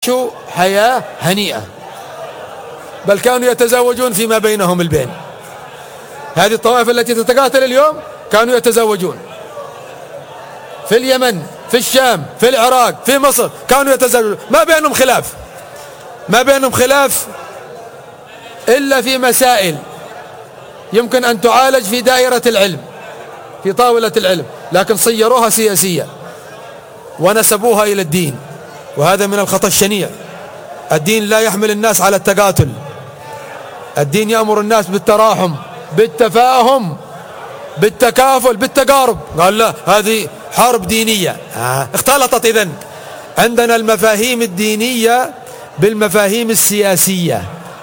وعاشوا حياة هنيئة، بل كانوا يتزوجون فيما بينهم البين. هذه الطوائف التي تتقاتل اليوم كانوا يتزوجون في اليمن، في الشام، في العراق، في مصر، كانوا يتزوجون، ما بينهم خلاف، ما بينهم خلاف إلا في مسائل يمكن أن تعالج في دائرة العلم، في طاولة العلم، لكن صيروها سياسية ونسبوها إلى الدين، وهذا من الخطأ الشنيع. الدين لا يحمل الناس على التقاتل، الدين يأمر الناس بالتراحم، بالتفاهم، بالتكافل، بالتقارب. قال لا، هذه حرب دينية. اختلطت إذن عندنا المفاهيم الدينية بالمفاهيم السياسية،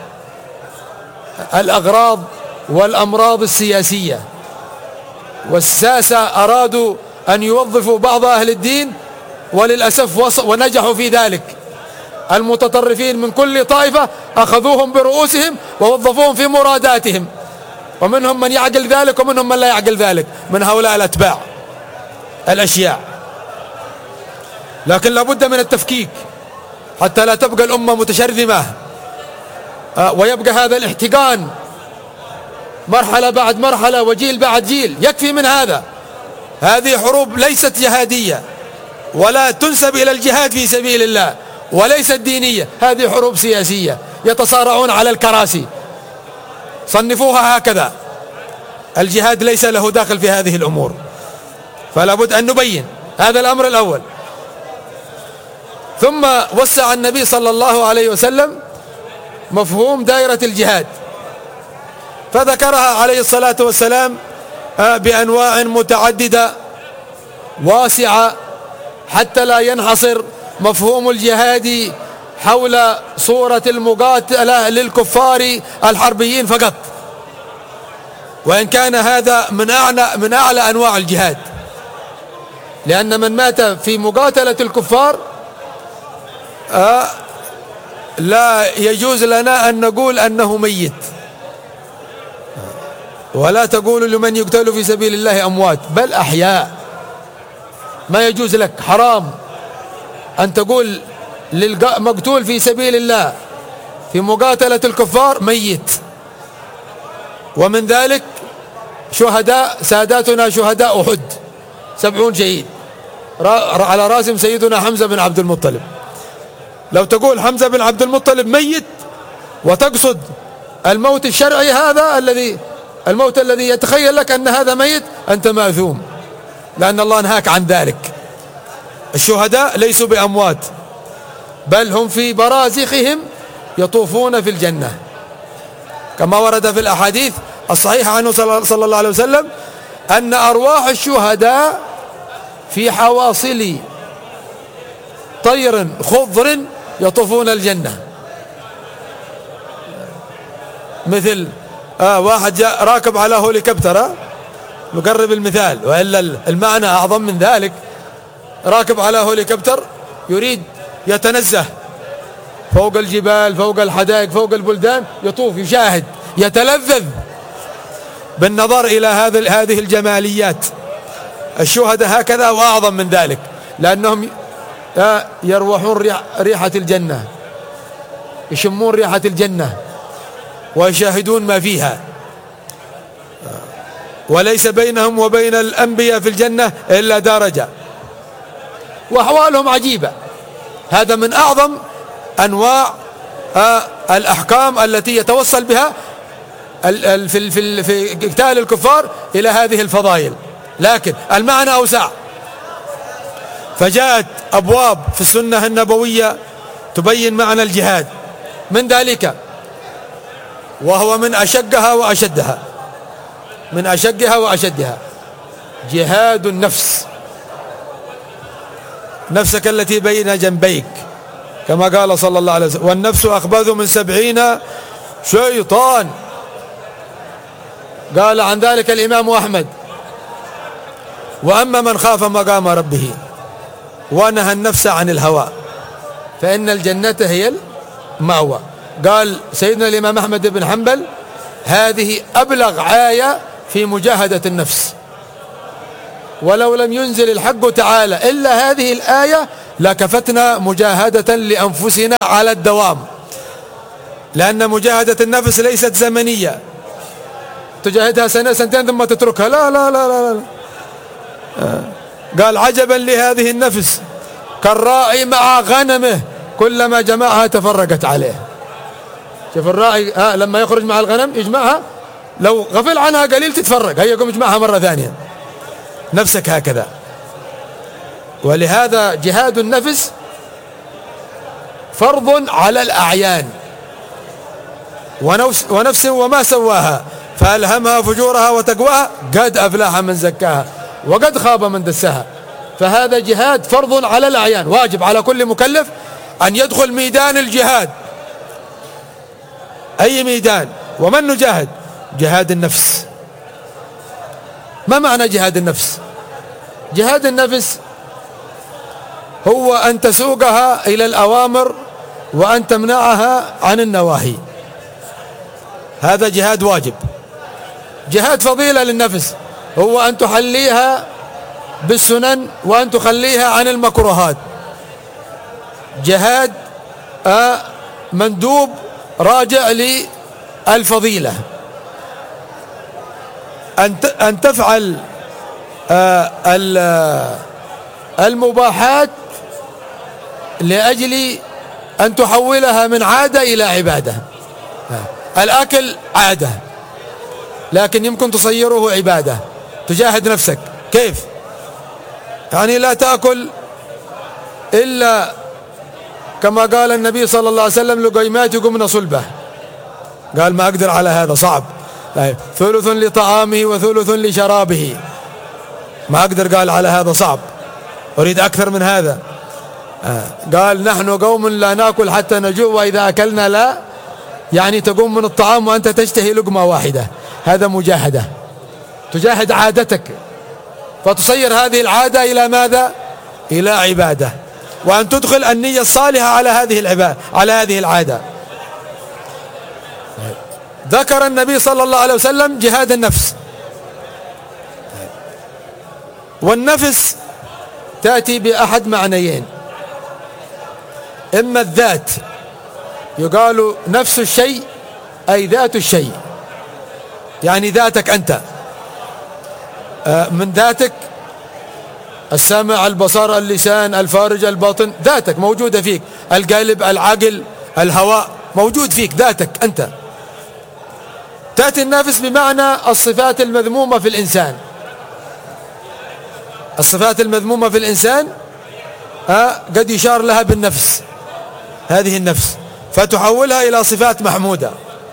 الأغراض والأمراض السياسية، والساسة أرادوا أن يوظفوا بعض أهل الدين وللأسف ونجحوا في ذلك. المتطرفين من كل طائفة أخذوهم برؤوسهم ووظفوهم في مراداتهم، ومنهم من يعقل ذلك ومنهم من لا يعقل ذلك من هؤلاء الأتباع الأشياء. لكن لابد من التفكيك حتى لا تبقى الأمة متشرذمة ويبقى هذا الاحتقان مرحلة بعد مرحلة وجيل بعد جيل. يكفي من هذا. هذه حروب ليست جهادية ولا تنسب إلى الجهاد في سبيل الله، وليست دينية، هذه حروب سياسية يتصارعون على الكراسي. صنفوها هكذا. الجهاد ليس له داخل في هذه الأمور، فلا بد أن نبين هذا الأمر الأول. ثم وسع النبي صلى الله عليه وسلم مفهوم دائرة الجهاد، فذكرها عليه الصلاة والسلام بأنواع متعددة واسعة، حتى لا ينحصر مفهوم الجهاد حول صورة المقاتلة للكفار الحربيين فقط، وإن كان هذا من أعلى أنواع الجهاد، لأن من مات في مقاتلة الكفار لا يجوز لنا أن نقول أنه ميت، ولا تقول لمن يقتل في سبيل الله أموات، بل أحياء. ما يجوز لك، حرام أن تقول للمقتول في سبيل الله في مقاتلة الكفار ميت. ومن ذلك شهداء ساداتنا شهداء أحد 70 شهيد على راسهم سيدنا حمزة بن عبد المطلب. لو تقول حمزة بن عبد المطلب ميت وتقصد الموت الشرعي، هذا الموت الذي يتخيل لك أن هذا ميت، أنت مأثوم، لأن الله نهاك عن ذلك. الشهداء ليسوا بأموات، بل هم في برازخهم يطوفون في الجنة، كما ورد في الأحاديث الصحيحة عنه صلى الله عليه وسلم أن أرواح الشهداء في حواصل طير خضر يطوفون الجنة. مثل واحد جاء راكب على هوليكوبتر، نقرب المثال وإلا المعنى أعظم من ذلك. راكب على هوليكوبتر يريد يتنزه فوق الجبال، فوق الحدائق، فوق البلدان، يطوف، يشاهد، يتلذذ بالنظر إلى هذه الجماليات. الشهداء هكذا وأعظم من ذلك، لأنهم يروحون ريحة الجنة، يشمون ريحة الجنة ويشاهدون ما فيها، وليس بينهم وبين الأنبياء في الجنة إلا درجة، وأحوالهم عجيبة. هذا من أعظم أنواع الأحكام التي يتوصل بها في قتال الكفار إلى هذه الفضائل، لكن المعنى أوسع. فجاءت أبواب في السنة النبوية تبين معنى الجهاد، من ذلك وهو من أشقها وأشدها، من أشقها وأشدها جهاد النفس، نفسك التي بين جنبيك، كما قال صلى الله عليه وسلم: والنفس أخبث من 70 شيطان. قال عن ذلك الإمام أحمد: وأما من خاف مقام ربه ونهى النفس عن الهوى فإن الجنة هي المأوى. قال سيدنا الإمام أحمد بن حنبل: هذه أبلغ آية في مجاهدة النفس، ولو لم ينزل الحق تعالى إلا هذه الآية لكفتنا مجاهدة لأنفسنا على الدوام، لأن مجاهدة النفس ليست زمنية تجاهدها سنة سنتين ثم تتركها، لا لا لا لا, لا. قال عجبا لهذه النفس كالراعي مع غنمه كلما جمعها تفرقت عليه. شوف الراعي لما يخرج مع الغنم يجمعها، لو غفل عنها قليل تتفرق، هيا قم اجمعها مرة ثانية. نفسك هكذا. ولهذا جهاد النفس فرض على الأعيان. ونفس وما سواها فألهمها فجورها وتقواها قد أفلح من زكاها وقد خاب من دساها. فهذا جهاد فرض على الأعيان، واجب على كل مكلف أن يدخل ميدان الجهاد، أي ميدان. ومن نجاهد؟ جهاد النفس. ما معنى جهاد النفس؟ جهاد النفس هو أن تسوقها إلى الأوامر وأن تمنعها عن النواهي، هذا جهاد واجب. جهاد فضيلة للنفس هو أن تحليها بالسنن وأن تخليها عن المكروهات. جهاد مندوب راجع للفضيلة، أن تفعل المباحات لأجل أن تحولها من عادة إلى عبادة. الأكل عادة لكن يمكن تصيره عبادة. تجاهد نفسك كيف؟ يعني لا تأكل إلا كما قال النبي صلى الله عليه وسلم لقيمات يقمن صلبه، قال ما أقدر على هذا، صعب. ثلث لطعامه وثلث لشرابه، ما أقدر، قال على هذا صعب، أريد أكثر من هذا. قال نحن قوم لا نأكل حتى نجوع وإذا أكلنا لا، يعني تقوم من الطعام وأنت تشتهي لقمة واحدة، هذا مجاهدة. تجاهد عادتك فتصير هذه العادة إلى ماذا؟ إلى عبادة، وأن تدخل النية الصالحة على هذه العبادة، على هذه العادة. ذكر النبي صلى الله عليه وسلم جهاد النفس. والنفس تأتي بأحد معنيين، إما الذات، يقال نفس الشيء أي ذات الشيء، يعني ذاتك أنت، من ذاتك السمع البصر اللسان الفارج الباطن، ذاتك موجودة فيك، القلب العقل الهواء موجود فيك، ذاتك أنت. تأتي النفس بمعنى الصفات المذمومة في الإنسان. الصفات المذمومة في الإنسان قد يشار لها بالنفس، هذه النفس، فتحولها إلى صفات محمودة.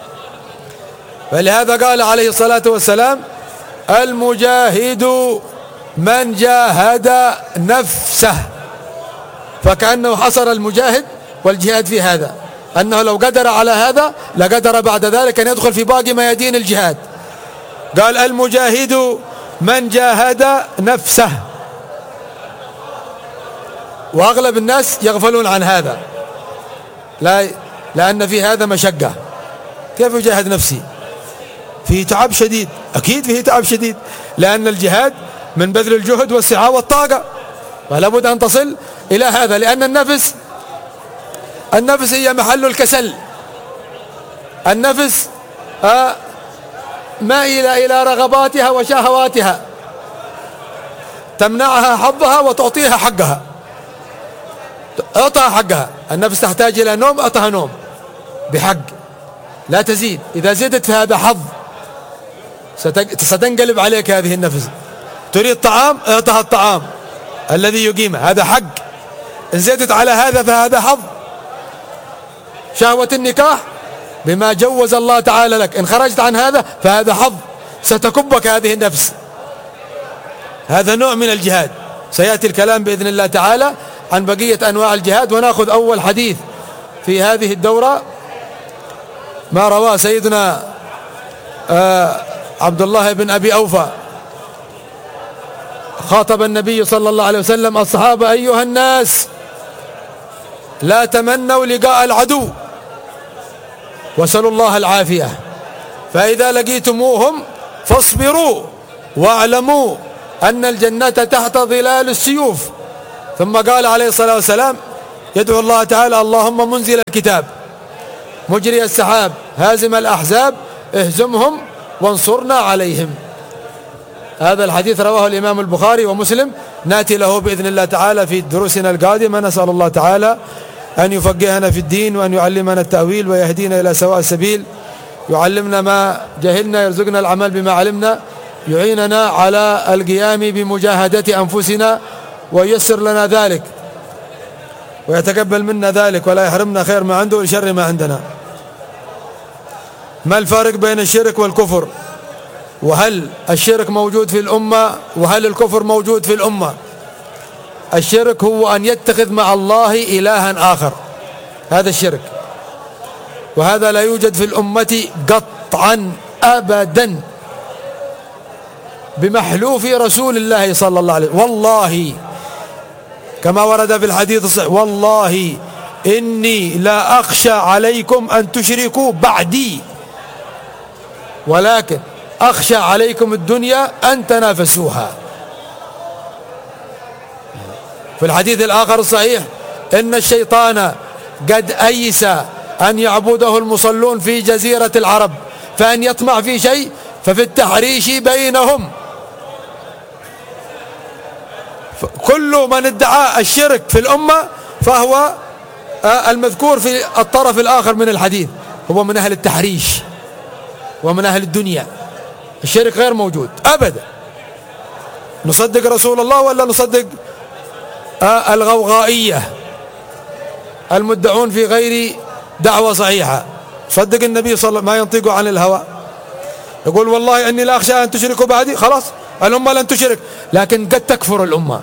فلهذا قال عليه الصلاة والسلام المجاهد من جاهد نفسه، فكأنه حصر المجاهد والجهاد في هذا، أنه لو قدر على هذا لقدر بعد ذلك أن يدخل في باقي ميادين الجهاد. قال المجاهد من جاهد نفسه، وأغلب الناس يغفلون عن هذا، لا، لأن في هذا مشقة. كيف يجاهد نفسي؟ فيه تعب شديد، أكيد فيه تعب شديد، لأن الجهاد من بذل الجهد والسعة والطاقة، فلا بد أن تصل إلى هذا، لأن النفس هي محل الكسل. النفس مائلة إلى رغباتها وشهواتها، تمنعها حظها وتعطيها حقها، أعطها حقها. النفس تحتاج إلى نوم، أعطها نوم بحق، لا تزيد، إذا زدت فهذا حظ، ستنقلب عليك هذه النفس. تريد طعام، اعطها الطعام الذي يقيمه، هذا حق، إن زدت على هذا فهذا حظ. شهوة النكاح بما جوز الله تعالى لك، إن خرجت عن هذا فهذا حظ، ستكبك هذه النفس. هذا نوع من الجهاد. سيأتي الكلام بإذن الله تعالى عن بقية أنواع الجهاد، ونأخذ أول حديث في هذه الدورة ما رواه سيدنا عبد الله بن أبي أوفى، خاطب النبي صلى الله عليه وسلم الصحابة: أيها الناس لا تمنوا لقاء العدو واسألوا الله العافية، فإذا لقيتموهم فاصبروا واعلموا أن الجنة تحت ظلال السيوف، ثم قال عليه الصلاة والسلام يدعو الله تعالى اللهم منزل الكتاب مجري السحاب هازم الأحزاب اهزمهم وانصرنا عليهم. هذا الحديث رواه الإمام البخاري ومسلم، نأتي له بإذن الله تعالى في دروسنا القادمة. نسأل الله تعالى أن يفقهنا في الدين وأن يعلمنا التأويل ويهدينا إلى سواء السبيل، يعلمنا ما جهلنا، يرزقنا العمل بما علمنا، يعيننا على القيام بمجاهدة أنفسنا وييسر لنا ذلك ويتقبل منا ذلك ولا يحرمنا خير ما عنده وشر ما عندنا. ما الفارق بين الشرك والكفر؟ وهل الشرك موجود في الأمة وهل الكفر موجود في الأمة؟ الشرك هو أن يتخذ مع الله إلها آخر، هذا الشرك، وهذا لا يوجد في الأمة قطعا أبدا بمحلوف رسول الله صلى الله عليه وسلم. والله كما ورد في الحديث الصحيح والله إني لا أخشى عليكم أن تشركوا بعدي ولكن أخشى عليكم الدنيا أن تنافسوها. في الحديث الآخر الصحيح إن الشيطان قد أيس أن يعبده المصلون في جزيرة العرب، فأن يطمع في شيء ففي التحريش بينهم. كل من ادعى الشرك في الأمة فهو المذكور في الطرف الآخر من الحديث هو من أهل التحريش ومن أهل الدنيا. الشرك غير موجود أبدا. نصدق رسول الله ولا نصدق الغوغائية المدعون في غير دعوة صحيحة؟ صدق النبي صلى الله عليه وسلم ما ينطق عن الهوى، يقول والله أني لا أخشى أن تشركوا بعدي. خلاص الأمة لن تشرك، لكن قد تكفر الأمة،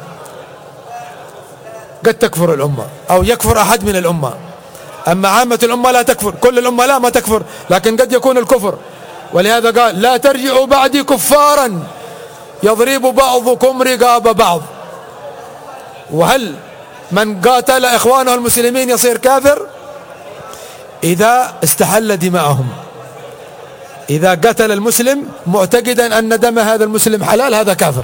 قد تكفر الأمة أو يكفر أحد من الأمة. أما عامة الأمة لا تكفر، كل الأمة لا ما تكفر، لكن قد يكون الكفر. ولهذا قال لا ترجعوا بعدي كفارا يضرب بعضكم رقاب بعض. وهل من قاتل إخوانه المسلمين يصير كافر؟ إذا استحل دماءهم، إذا قتل المسلم معتقدا أن دم هذا المسلم حلال هذا كافر.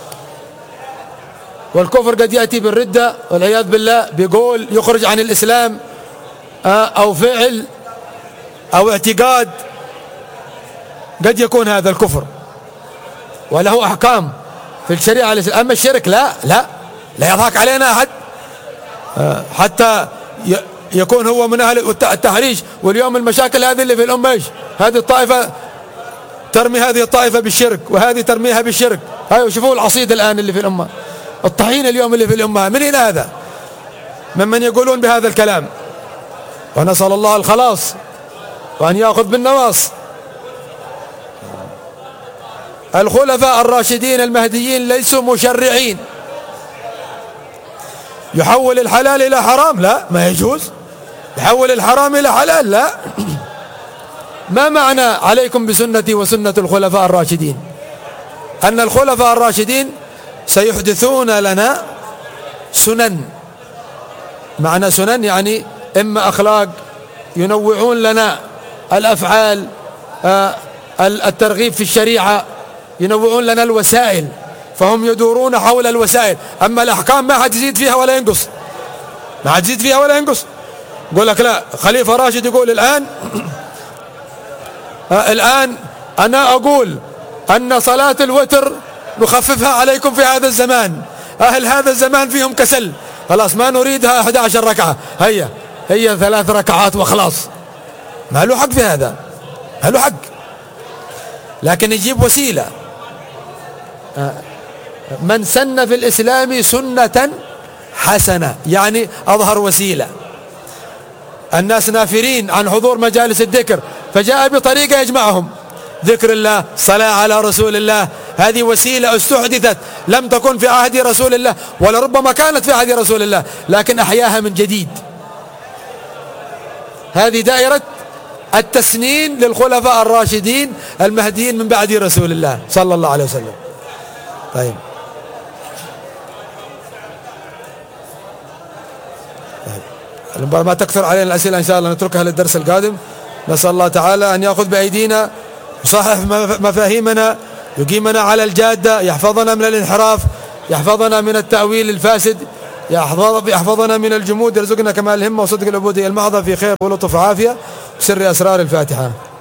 والكفر قد يأتي بالردة والعياذ بالله، بيقول يخرج عن الإسلام أو فعل أو اعتقاد، قد يكون هذا الكفر وله أحكام في الشريعة الإسلامية. أما الشرك لا يضحك علينا أحد حتى يكون هو من أهل التحريش. واليوم المشاكل هذه اللي في الأمة إيش؟ هذه الطائفة ترمي هذه الطائفة بالشرك وهذه ترميها بالشرك. هاي شوفوا العصيد الآن اللي في الأمة، الطحين اليوم اللي في الأمة، من أين هذا؟ ممن يقولون بهذا الكلام. ونسأل الله الخلاص وأن يأخذ بالنواص. الخلفاء الراشدين المهديين ليسوا مشرعين. يحول الحلال إلى حرام؟ لا، ما يجوز. يحول الحرام إلى حلال؟ لا. ما معنى عليكم بسنتي وسنة الخلفاء الراشدين؟ أن الخلفاء الراشدين سيحدثون لنا سنن. معنى سنن يعني إما أخلاق، ينوعون لنا الأفعال، الترغيب في الشريعة، ينوعون لنا الوسائل، فهم يدورون حول الوسائل. أما الأحكام ما حد يزيد فيها ولا ينقص، ما حد يزيد فيها ولا ينقص. يقول لك لا، خليفة راشد يقول الآن أنا أقول أن صلاة الوتر نخففها عليكم في هذا الزمان، أهل هذا الزمان فيهم كسل، خلاص ما نريدها 11 ركعة، هي 3 ركعات وخلاص. ما له حق في هذا، ما له حق، لكن يجيب وسيلة. من سن في الإسلام سنة حسنة يعني أظهر وسيلة. الناس نافرين عن حضور مجالس الذكر، فجاء بطريقة يجمعهم، ذكر الله، صلاة على رسول الله. هذه وسيلة استحدثت لم تكن في عهد رسول الله، ولربما كانت في عهد رسول الله لكن أحياها من جديد. هذه دائرة التسنين للخلفاء الراشدين المهديين من بعد رسول الله صلى الله عليه وسلم. طيب ما تكثر علينا الأسئلة إن شاء الله نتركها للدرس القادم. نسأل الله تعالى أن يأخذ بأيدينا، يصحح مفاهيمنا، يقيمنا على الجادة، يحفظنا من الانحراف، يحفظنا من التأويل الفاسد، يحفظنا من الجمود، يرزقنا كمال الهمة وصدق العبودية المحضة في خير ولطف وعافية بسر أسرار الفاتحة.